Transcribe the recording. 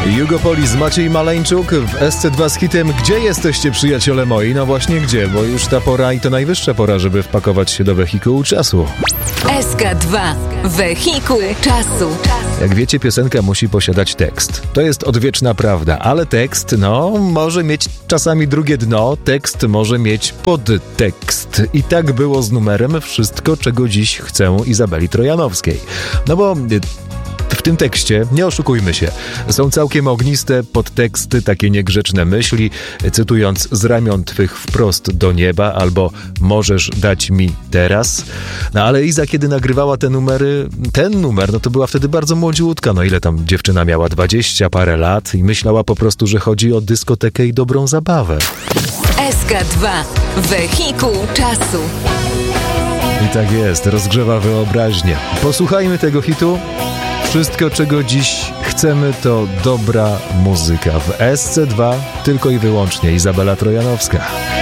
Jugopolis, Maciej Maleńczuk w SC2 z hitem Gdzie jesteście, przyjaciele moi? No właśnie gdzie, bo już ta pora i to najwyższa pora, żeby wpakować się do wehikułu czasu. SK2. Wehikuł czasu. Jak wiecie, piosenka musi posiadać tekst. To jest odwieczna prawda, ale tekst, może mieć czasami drugie dno, tekst może mieć podtekst. I tak było z numerem Wszystko, czego dziś chcę Izabeli Trojanowskiej. No bo w tym tekście, nie oszukujmy się, są całkiem ogniste podteksty, takie niegrzeczne myśli, cytując z ramion twych wprost do nieba, albo możesz dać mi teraz. No ale Iza, kiedy nagrywała ten numer, to była wtedy bardzo młodziutka, ile tam dziewczyna miała 20 parę lat i myślała po prostu, że chodzi o dyskotekę i dobrą zabawę. SK2. Wehikuł czasu. I tak jest, rozgrzewa wyobraźnię. Posłuchajmy tego hitu. Wszystko, czego dziś chcemy, to dobra muzyka. W SC2 tylko i wyłącznie Izabela Trojanowska.